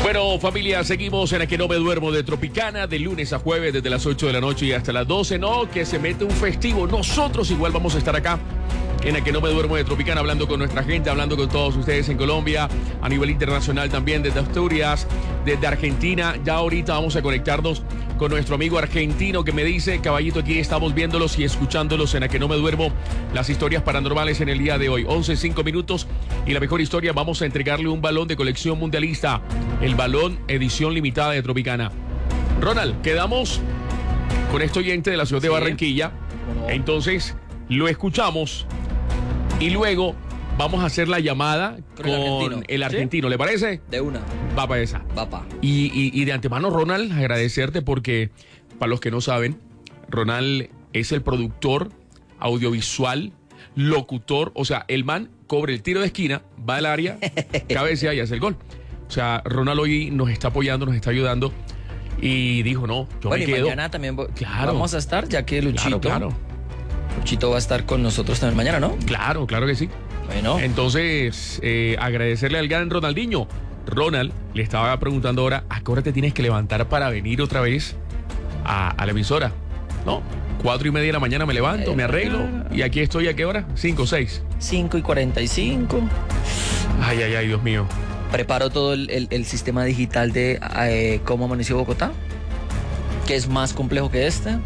Bueno, familia, seguimos en A Que No Me Duermo de Tropicana, de lunes a jueves, desde las 8 de la noche y hasta las 12. No, que se mete un festivo. Nosotros igual vamos a estar acá en A Que No Me Duermo de Tropicana, hablando con nuestra gente, hablando con todos ustedes en Colombia, a nivel internacional también, desde Asturias, desde Argentina. Ya ahorita vamos a conectarnos con nuestro amigo argentino que me dice: caballito, aquí estamos viéndolos y escuchándolos en A Que No Me Duermo, las historias paranormales en el día de hoy. 11:05 y la mejor historia, vamos a entregarle un balón de colección mundialista, el balón edición limitada de Tropicana. Ronald, quedamos con este oyente de la ciudad de Barranquilla. Entonces lo escuchamos y luego vamos a hacer la llamada con el argentino. ¿Sí? ¿Le parece? De una. Va para esa. Va pa. Y de antemano, Ronald, agradecerte porque, para los que no saben, Ronald es el productor audiovisual, locutor. O sea, el man cobra el tiro de esquina, va al área, cabecea y hace el gol. O sea, Ronald hoy nos está apoyando, nos está ayudando. Y dijo: no, yo me quedo. Y mañana también vamos a estar, ya que Luchito. Claro. Luchito va a estar con nosotros también mañana, ¿no? Claro que sí. Bueno. Entonces, agradecerle al gran Ronaldinho. Ronald, le estaba preguntando ahora: ¿a qué hora te tienes que levantar para venir otra vez a la emisora? ¿No? 4:30 de la mañana me levanto, me arreglo y aquí estoy. ¿A qué hora? 5 o 6. 5:45. Ay, Dios mío. Preparo todo el sistema digital de cómo amaneció Bogotá, que es más complejo que este.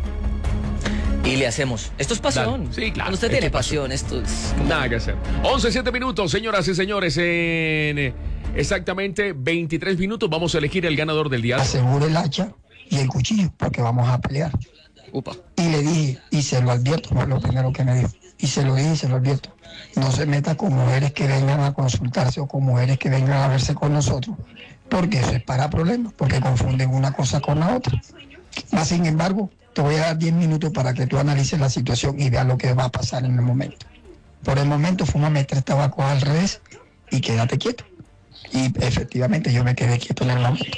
Y le hacemos. Esto es pasión. Dale. Sí, claro. Cuando usted tiene pasión, esto es... Nada que hacer. 11:07, señoras y señores. En exactamente 23 minutos vamos a elegir el ganador del día. Asegure el hacha y el cuchillo porque vamos a pelear. Upa. Y le dije, y se lo advierto, fue lo primero que me dijo. Y se lo dije y se lo advierto. No se meta con mujeres que vengan a consultarse o con mujeres que vengan a verse con nosotros, porque eso es para problemas, porque confunden una cosa con la otra. Más sin embargo, te voy a dar 10 minutos para que tú analices la situación y veas lo que va a pasar en el momento. Por el momento, fúmame 3 tabacos al revés y quédate quieto. Y efectivamente yo me quedé quieto en el momento.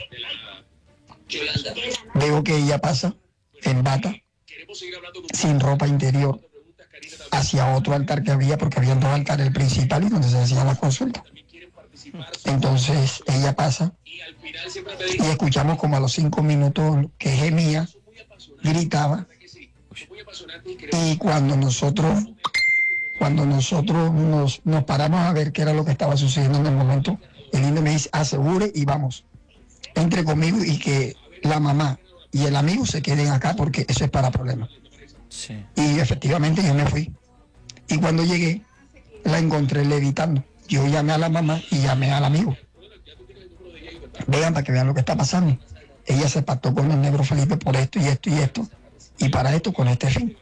Veo que ella pasa en bata, sin ropa interior, hacia otro altar que había, porque había 2 altares, el principal y donde se hacía la consulta. Entonces ella pasa y escuchamos como a los 5 minutos que gemía, gritaba, y cuando nosotros nos paramos a ver qué era lo que estaba sucediendo en el momento, el indio me dice: asegure y vamos, entre conmigo y que la mamá y el amigo se queden acá porque eso es para problemas. Sí. Y efectivamente yo me fui, y cuando llegué la encontré levitando. Yo llamé a la mamá y llamé al amigo: vean, para que vean lo que está pasando. Ella se pactó con el negro Felipe por esto y esto y esto, y para esto con este fin.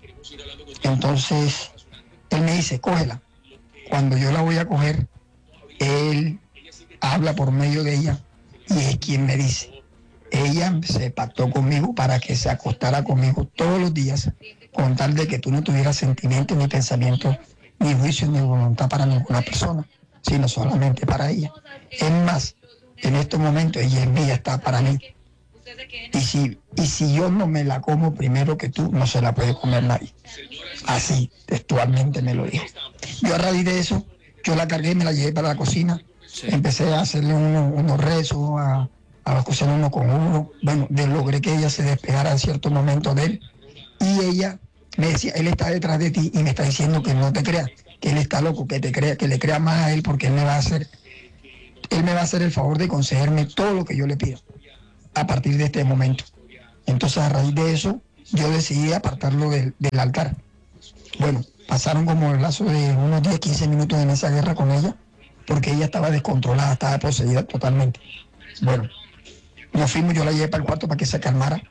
Entonces él me dice: cógela. Cuando yo la voy a coger, él habla por medio de ella y es quien me dice: ella se pactó conmigo para que se acostara conmigo todos los días, con tal de que tú no tuvieras sentimientos ni pensamientos, ni juicio, ni voluntad para ninguna persona, sino solamente para ella. Es más, en estos momentos ella es mía, está para mí. Y si yo no me la como primero que tú, no se la puede comer nadie. Así, textualmente me lo dijo. Yo a raíz de eso, yo la cargué y me la llevé para la cocina. Sí. Empecé a hacerle unos rezos, a cocinar uno con uno. Bueno, logré que ella se despegara en cierto momento de él. Y ella me decía: él está detrás de ti y me está diciendo que no te creas, que él está loco, que te crea, que le crea más a él, porque él me va a hacer el favor de concederme todo lo que yo le pido a partir de este momento. Entonces, a raíz de eso, yo decidí apartarlo del altar. Bueno, pasaron como el lazo de unos 10, 15 minutos en esa guerra con ella, porque ella estaba descontrolada, estaba poseída totalmente. Bueno, nos fuimos, yo la llevé para el cuarto para que se calmara.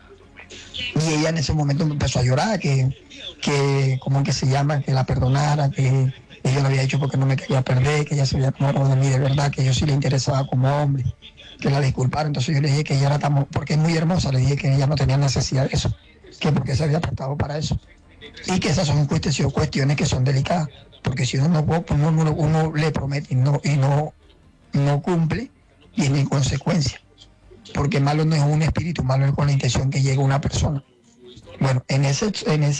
Y ella en ese momento me empezó a llorar, que ¿cómo que se llama? Que la perdonara, que yo le había dicho porque no me quería perder, que ella se había enamorado de mí de verdad, que yo sí le interesaba como hombre, que la disculpara. Entonces yo le dije que ella era tan, porque es muy hermosa, le dije que ella no tenía necesidad de eso, que porque se había prestado para eso. Y que esas son cuestiones que son delicadas, porque si uno le promete y no cumple, tiene consecuencias. Porque malo no es un espíritu, malo es con la intención que llegue una persona. Bueno, en ese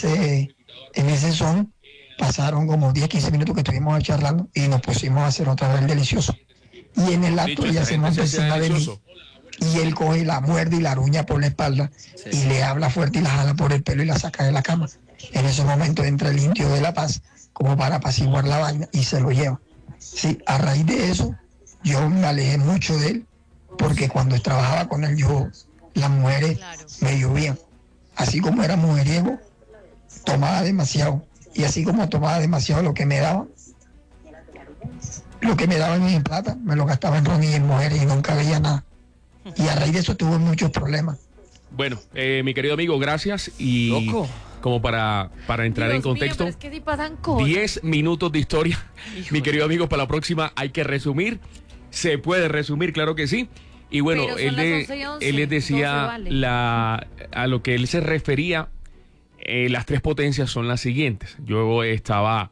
son pasaron como 10, 15 minutos que estuvimos charlando y nos pusimos a hacer otra vez el delicioso. Y en el acto Dicho, ella esta se gente monta se hace encima de mí. delicioso. Y él coge la muerde y la aruña por la espalda y le habla fuerte y la jala por el pelo y la saca de la cama. En ese momento entra el indio de La Paz como para apaciguar la vaina y se lo lleva. Sí, a raíz de eso yo me alejé mucho de él porque cuando trabajaba con él las mujeres me llovían. Así como era mujeriego, tomaba demasiado. Y así como tomaba demasiado lo que me daban en mi plata, me lo gastaba en ron y en mujeres y nunca veía nada. Y a raíz de eso tuve muchos problemas. Bueno, mi querido amigo, gracias. Y Loco. como para entrar en contexto, Mío, pero es que sí pasan cosas. 10 minutos de historia. Híjole. Mi querido amigo, para la próxima hay que resumir. Se puede resumir, claro que sí. Y bueno, Pero son él, las 11:11, él les decía 12 vale. a lo que él se refería, las tres potencias son las siguientes. Yo estaba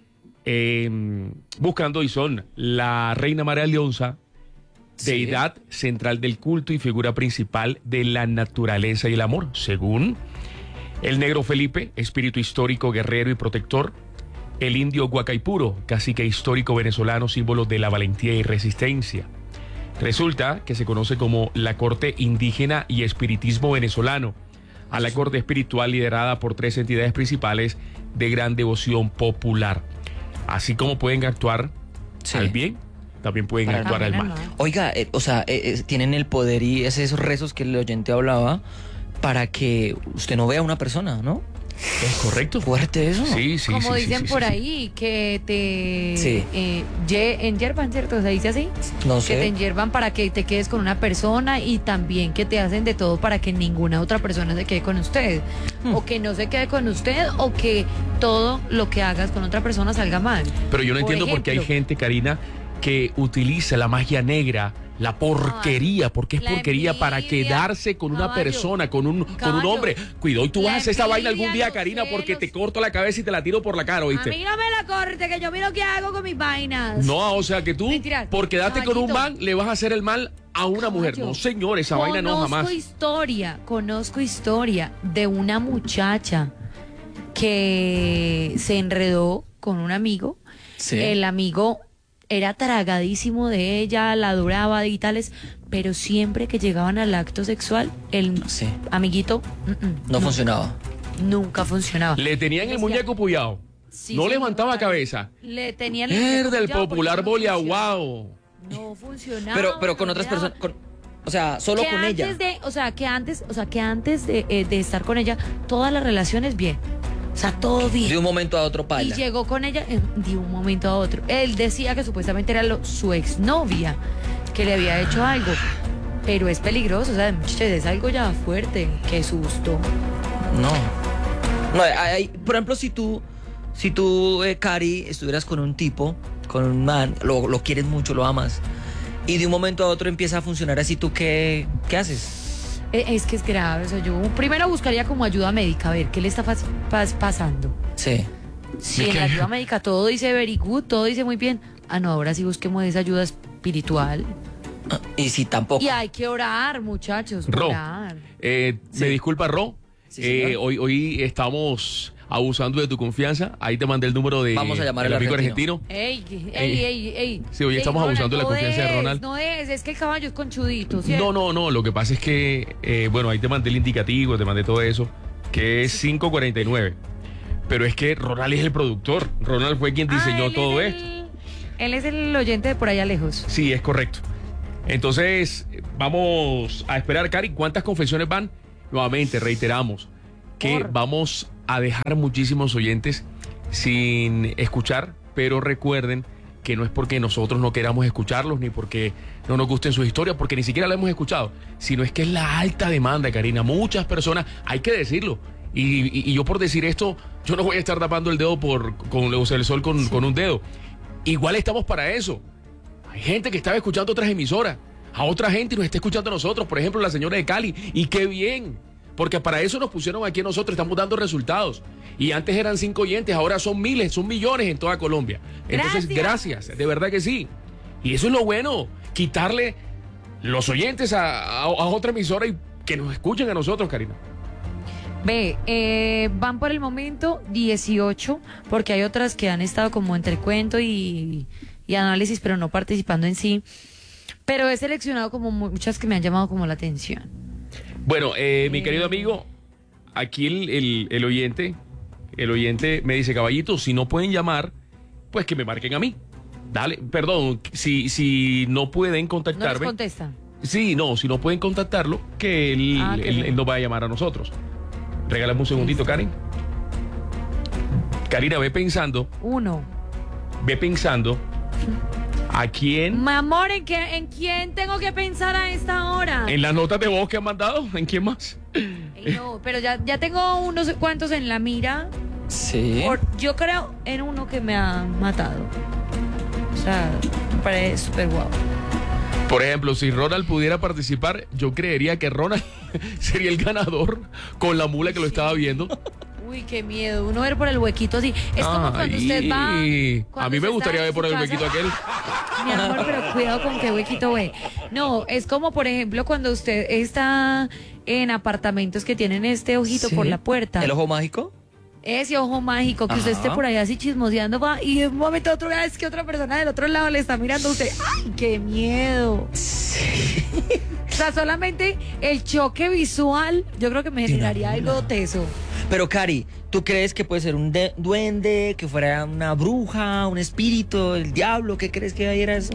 buscando y son la Reina María Leonza, Sí. deidad central del culto y figura principal de la naturaleza y el amor, según el negro Felipe, espíritu histórico, guerrero y protector; el indio Guacaipuro, cacique histórico venezolano, símbolo de la valentía y resistencia. Resulta que se conoce como la corte indígena y espiritismo venezolano, a la corte espiritual liderada por tres entidades principales de gran devoción popular. Así como pueden actuar Sí. al bien, también pueden Para actuar al mal. Oiga, tienen el poder y esos rezos que el oyente hablaba para que usted no vea a una persona, ¿no? ¿Es correcto? Fuerte eso. Sí, sí, Como sí, dicen sí, sí, por sí. ahí, que te Sí. enyerban, ¿cierto? ¿Se dice así? No Que te sé. enyerban para que te quedes con una persona y también que te hacen de todo para que ninguna otra persona se quede con usted. O que no se quede con usted o que todo lo que hagas con otra persona salga mal. Pero yo no entiendo por qué hay ejemplo, gente, Karina, que utiliza la magia negra, la porquería, porque es la porquería para envidia, quedarse con una caballo, persona, con un caballo. hombre. Cuidado, y tú vas La a hacer esta vaina envidia, algún día, los Karina, porque te celos. corto la cabeza y te la tiro por la cara, A ¿oíste? mí no me la corte, que yo miro qué hago con mis vainas. No, o sea que tú, Mentira, por quedarte con un caballito. man, le vas a hacer el mal a una mujer. Caballo. No, señor, esa vaina no, jamás. Conozco historia de una muchacha que se enredó con un amigo. Sí. El amigo era tragadísimo de ella, la adoraba y tales, pero siempre que llegaban al acto sexual, el Sí. amiguito No funcionaba. nunca funcionaba. Le tenían el Decía, muñeco puyado. sí, No señor, levantaba cabeza. Le tenían el muñeco Del puyado popular porque no Boliaguao. funcionaba. No funcionaba. Pero con no otras le daba. personas, o sea, solo Que con ella. Que antes de estar con ella, todas las relaciones bien. O sea, todo bien. De un momento a otro Y paila. llegó con ella de un momento a otro. Él decía que supuestamente era su exnovia que le había hecho algo. Pero es peligroso, o sea, muchachos, es algo ya fuerte. Qué susto. No. No, por ejemplo, si tú, Cari, estuvieras con un tipo, con un man, lo quieres mucho, lo amas, y de un momento a otro empieza a funcionar así, ¿tú qué haces? Es que es grave. O sea, yo primero buscaría como ayuda médica, a ver qué le está pasando. Sí. Si Es en que- la ayuda médica todo dice very good, todo dice muy bien. Ah, no, ahora sí busquemos esa ayuda espiritual. Y si tampoco. Y hay que orar, muchachos. Ro, Orar. Sí. me disculpa, Ro. Sí, señor. Hoy estamos abusando de tu confianza. Ahí te mandé el número de Vamos a llamar el al amigo argentino. argentino. Ey. Sí, hoy estamos Ronald, abusando de la confianza de Ronald. No es que el caballo es conchudito, ¿cierto? No, lo que pasa es que, bueno, ahí te mandé el indicativo, te mandé todo eso, que es 549. Pero es que Ronald es el productor. Ronald fue quien diseñó él todo es esto. Él es el oyente de por allá lejos. Sí, es correcto. Entonces, vamos a esperar, Cari, ¿cuántas confesiones van? Nuevamente, reiteramos que vamos a dejar muchísimos oyentes sin escuchar, pero recuerden que no es porque nosotros no queramos escucharlos, ni porque no nos gusten sus historias, porque ni siquiera la hemos escuchado, sino es que es la alta demanda, Karina. Muchas personas, hay que decirlo, y yo por decir esto, yo no voy a estar tapando el dedo con el sol con un dedo. Igual estamos para eso. Hay gente que estaba escuchando otras emisoras, a otra gente y nos está escuchando a nosotros, por ejemplo la señora de Cali, y qué bien, porque para eso nos pusieron aquí a nosotros, estamos dando resultados, y antes eran 5 oyentes, ahora son miles, son millones en toda Colombia. Entonces, gracias, de verdad que sí, y eso es lo bueno, quitarle los oyentes a otra emisora y que nos escuchen a nosotros, Karina. Van por el momento 18, porque hay otras que han estado como entre cuento y y análisis, pero no participando en sí. Pero he seleccionado como muchas que me han llamado como la atención. Bueno, mi querido amigo, aquí el oyente me dice, caballito, si no pueden llamar, pues que me marquen a mí. Dale, perdón, si no pueden ¿No contactarme. les contestan? Sí, no, si no pueden contactarlo, que él nos va a llamar a nosotros. Regálame un segundito, Karen. Karina, ve pensando a quién. Mi amor, ¿en quién tengo que pensar a esta hora? En las notas de voz que han mandado, ¿en quién más? No, pero ya tengo unos cuantos en la mira. Sí. Yo creo en uno que me ha matado. O sea, me parece súper guau. Por ejemplo, si Ronald pudiera participar, yo creería que Ronald sería el ganador con la mula que lo estaba viendo. Uy, qué miedo. Uno ver por el huequito así. Es como cuando usted va. A mí me gustaría ver por el huequito aquel. Mi amor, pero cuidado con qué huequito ve. No, es como, por ejemplo, cuando usted está en apartamentos que tienen este ojito Sí. por la puerta. ¿El ojo mágico? Ese ojo mágico, que usted esté por ahí así chismoseando, va, y de un momento a otro es que otra persona del otro lado le está mirando a usted. ¡Ay, qué miedo! O sea, solamente el choque visual, yo creo que me generaría algo teso. Pero, Cari, ¿tú crees que puede ser un duende, que fuera una bruja, un espíritu, el diablo? ¿Qué crees que ahí era eso?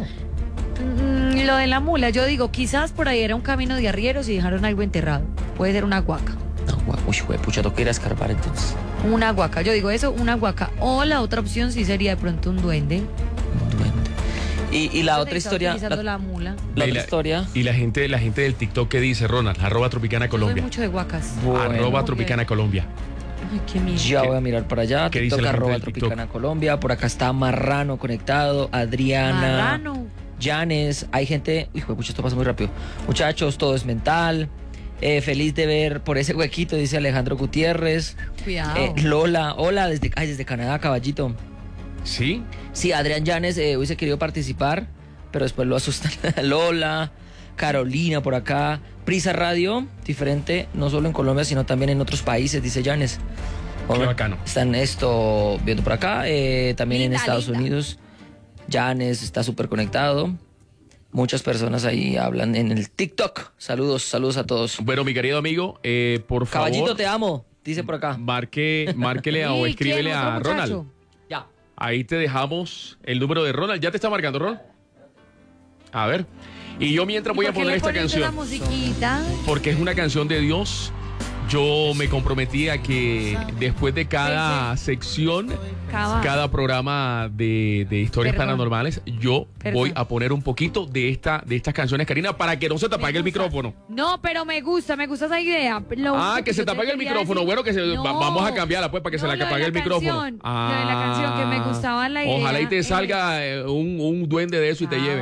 Lo de la mula, yo digo, quizás por ahí era un camino de arrieros y dejaron algo enterrado. Puede ser una huaca. Uy, pucha, toca ir a escarbar entonces. Una huaca, yo digo eso, una huaca. O la otra opción sí sería de pronto un duende. Un duende. Y la otra historia. Utilizando la mula. La otra historia. Y la gente del TikTok que dice, Ronald, @Tropicana Soy Colombia. mucho de huacas. Bueno. @Tropicana Colombia. Ay, qué miedo. Ya voy a mirar para allá. ¿Qué dice TikTok la gente arroba del TikTok? Tropicana Colombia. Por acá está Marrano conectado. Adriana. Marrano. Janes. Hay gente. Hijo de pucha, esto pasa muy rápido. Muchachos, todo es mental. Feliz de ver por ese huequito, dice Alejandro Gutiérrez. Cuidado. Lola, hola desde Canadá, caballito. ¿Sí? Sí, Adrián Llanes hubiese querido participar, pero después lo asustan. Lola, Carolina por acá. Prisa Radio, diferente, no solo en Colombia, sino también en otros países, dice Llanes. Qué bacano. Están viendo por acá, también en Linda, Estados linda. Unidos. Llanes está súper conectado. Muchas personas ahí hablan en el TikTok. Saludos a todos. Bueno, mi querido amigo, por favor. Caballito, te amo, dice por acá. Márquele o Sí, escríbele ¿quién? a ¿Otro Ronald. muchacho? Ya. Ahí te dejamos el número de Ronald. ¿Ya te está marcando, Ronald? A ver. Y yo mientras voy a ¿Por qué poner le esta pones esa canción. musiquita? Porque es una canción de Dios. Yo me comprometí a que después de cada sección, cada programa de historias Perdón. paranormales, yo Perdón. voy a poner un poquito de estas canciones, Karina, para que no se te apague el Me gusta. micrófono. No, pero me gusta esa idea. Lo único Que se yo te apague el quería micrófono. decir- Bueno, que No. vamos a cambiarla pues para que se No, le lo de apague la el micrófono. canción, lo de la canción, que me gustaba la idea. Ojalá y te salga un duende de eso y te lleve.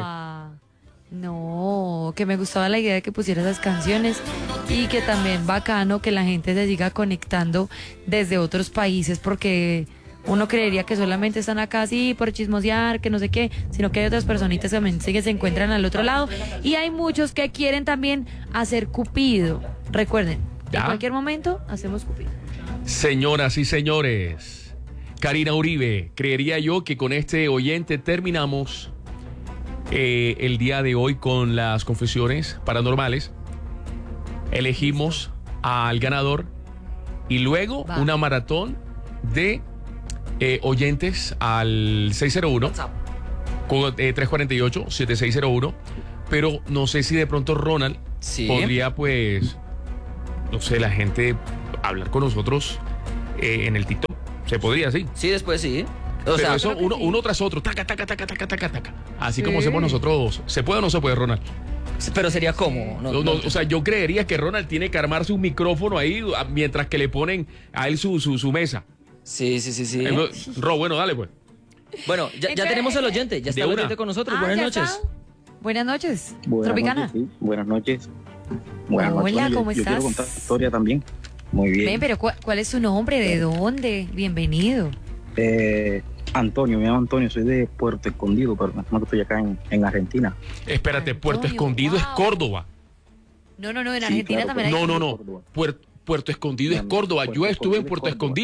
No, que me gustaba la idea de que pusiera esas canciones y que también bacano que la gente se siga conectando desde otros países, porque uno creería que solamente están acá así por chismosear, que no sé qué, sino que hay otras personitas que también se encuentran al otro lado y hay muchos que quieren también hacer Cupido. Recuerden, ¿Ya? en cualquier momento hacemos Cupido. Señoras y señores, Karina Uribe, creería yo que con este oyente terminamos el día de hoy con las confesiones paranormales. Elegimos al ganador y luego Va. una maratón de oyentes al 601 con 348-7601. Pero no sé si de pronto Ronald Sí. podría, pues, no sé, la gente hablar con nosotros en el TikTok. Se podría, sí. Sí, después sí. O Pero sea, eso creo que sí. uno tras otro, taca, taca, taca, taca, taca, taca. Así como Sí. hacemos nosotros. ¿Se puede o no se puede, Ronald? pero sería como. No, o sea, yo creería que Ronald tiene que armarse un micrófono ahí mientras que le ponen a él su mesa. Sí. Ro, bueno, dale pues. Bueno, ya Espera, tenemos el oyente. Ya está el una. oyente con nosotros. Ah, Buenas ¿ya noches. está? Buenas noches, Buenas Tropicana. noches, sí. Buenas noches. Buenas Hola, noches. ¿cómo Yo estás? quiero contar la historia también. Muy bien. Ven, pero ¿cuál es su nombre? ¿De dónde? Bienvenido. Antonio, me llamo Antonio, soy de Puerto Escondido, pero no estoy acá en Argentina. Espérate, Puerto Antonio, Escondido es wow. Córdoba. No, en Sí, Argentina claro, también hay. No. Córdoba. Puerto Escondido es No, Córdoba. Puerto Yo estuve en Escondido es Puerto Córdoba. Escondido.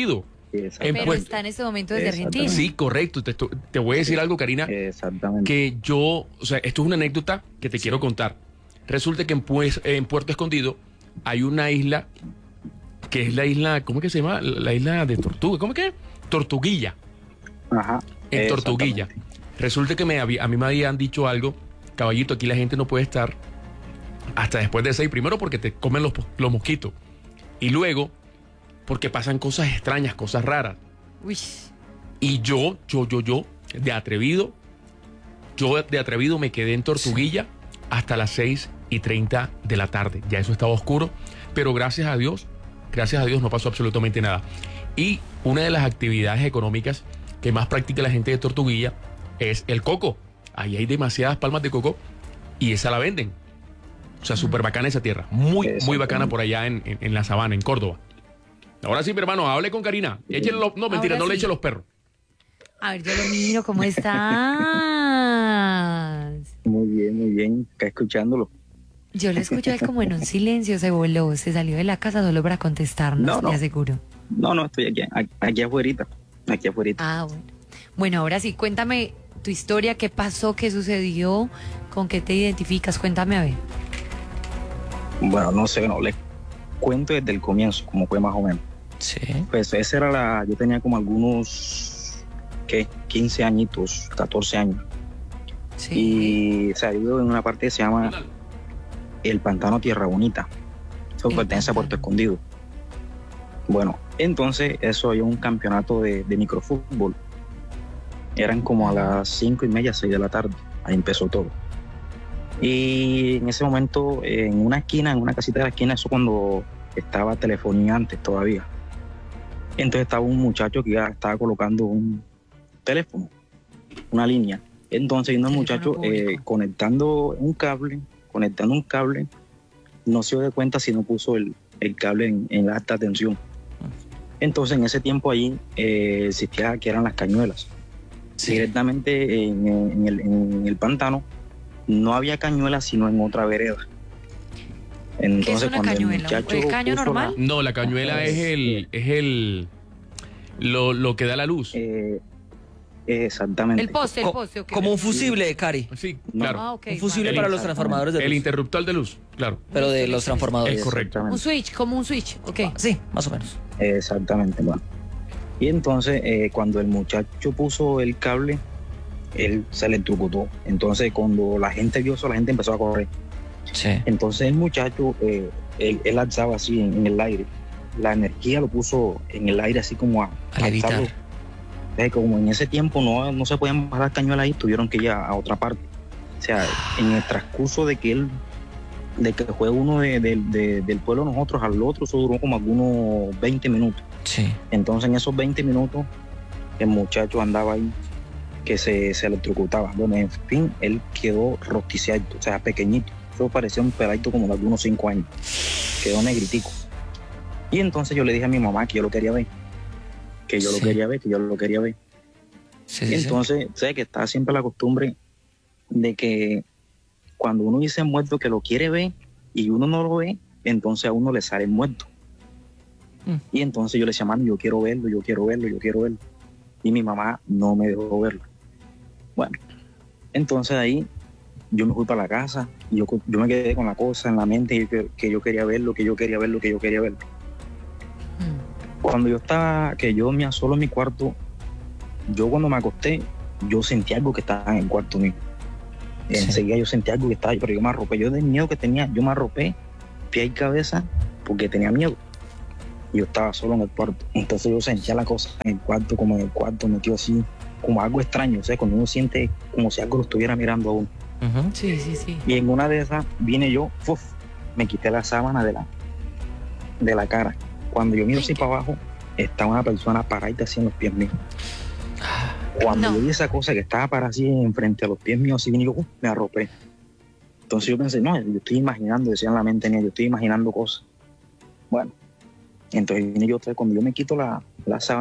En Pero Puerto- está en este momento desde Exactamente. Argentina. Sí, correcto. Te voy a decir algo, Karina, Exactamente. que o sea, esto es una anécdota que te quiero contar. Resulta que en Puerto Escondido hay una isla que es la isla, ¿cómo es que se llama? La isla de Tortuga, ¿cómo es que? Tortuguilla, Ajá. en Tortuguilla. Exactamente. Resulta que a mí me habían dicho algo, caballito, aquí la gente no puede estar hasta después de 6, primero porque te comen los mosquitos y luego porque pasan cosas extrañas, cosas raras. Uy. Y yo, de atrevido me quedé en Tortuguilla hasta las 6:30 de la tarde. Ya eso estaba oscuro, pero gracias a Dios no pasó absolutamente nada. Y una de las actividades económicas que más practica la gente de Tortuguilla es el coco. Ahí hay demasiadas palmas de coco y esa la venden. O sea, súper bacana esa tierra. Muy bacana por allá en la sabana, en Córdoba. Ahora sí, mi hermano, hable con Karina. Échale no, mentira, Ahora no le sí. eche los perros. A ver, yo lo miro, ¿cómo estás? Muy bien, acá escuchándolo. Yo lo escucho es como en un silencio, se voló, se salió de la casa solo para contestarnos, No. te aseguro. No, estoy aquí afuera. Aquí afuera. Ah, bueno. Bueno, ahora sí, cuéntame tu historia, qué pasó, qué sucedió, con qué te identificas, cuéntame a ver. Bueno, no sé, no, les cuento desde el comienzo, como fue más o menos. Sí. Pues esa era yo tenía como algunos, 15 añitos, 14 años. Sí. Y se ha ido en una parte que se llama el Pantano Tierra Bonita. Eso El pertenece a Puerto Pantano. Escondido. Bueno, entonces eso hay un campeonato de microfútbol. Eran como a las 5:30, 6 de la tarde. Ahí empezó todo. Y en ese momento, en una esquina, en una casita de la esquina, eso cuando estaba telefonía antes todavía. Entonces estaba un muchacho que ya estaba colocando un teléfono, una línea. Entonces vino el Teléfono muchacho público. conectando un cable, no se dio de cuenta si no puso el cable en la alta tensión. Entonces en ese tiempo ahí existía que eran las cañuelas. Sí. Directamente en el pantano no había cañuelas sino en otra vereda. Entonces, ¿Qué es una cuando cañuela? muchacho ¿El caño puso normal? No, la cañuela es lo que da la luz. Exactamente. El poste, ok. Como un fusible, Cari. Sí, No. claro. Ah, ok. Un fusible vale. para los transformadores de El luz. interruptor de luz, claro. Pero de los transformadores. Es correcto. Un Exactamente. switch, como un switch, ok. Sí, más o menos. Exactamente, bueno. Y entonces, cuando el muchacho puso el cable, él se electrocutó. Entonces, cuando la gente vio eso, la gente empezó a correr. Sí. Entonces, el muchacho, él alzaba así en el aire. La energía lo puso en el aire, así como a levitar. alzarlo. Como en ese tiempo no se podían bajar las cañuelas ahí, tuvieron que ir a otra parte. O sea, en el transcurso de que fue uno del pueblo de nosotros al otro, eso duró como algunos 20 minutos. Sí. Entonces en esos 20 minutos el muchacho andaba ahí que se electrocutaba. Bueno, en fin, él quedó rosticiado, o sea, pequeñito. Eso parecía un pedacito como de algunos 5 años. Quedó negritico. Y entonces yo le dije a mi mamá que yo lo quería ver. Que yo Sí. lo quería ver, que yo lo quería ver. Sí, Y sí, sí. entonces, sé que está siempre la costumbre de que cuando uno dice muerto que lo quiere ver y uno no lo ve, entonces a uno le sale muerto. Mm. Y entonces yo le decía, mami, yo quiero verlo. Y mi mamá no me dejó verlo. Bueno, entonces ahí yo me fui para la casa y yo me quedé con la cosa en la mente y que yo quería verlo. Mm. Cuando yo estaba, que yo dormía solo en mi cuarto, yo cuando me acosté, yo sentí algo que estaba en el cuarto mío. Sí. Enseguida yo sentí algo que estaba ahí, pero yo me arropé. Yo del miedo que tenía, yo me arropé, pie y cabeza, porque tenía miedo. Y yo estaba solo en el cuarto. Entonces yo sentía la cosa en el cuarto, como en el cuarto, metido así, como algo extraño. O sea, cuando uno siente como si algo lo estuviera mirando a uno. Ujú. Sí, sí, sí. Y en una de esas vine yo, me quité la sábana de la cara. Cuando yo miro así para abajo, está una persona parada así en los pies míos. Cuando No. yo vi esa cosa que estaba parada así enfrente a los pies míos, así vine yo, me arropé. Entonces yo pensé, no, yo estoy imaginando, decía en la mente mía, yo estoy imaginando cosas. Bueno, entonces vine yo otra vez, cuando yo me quito la sábana,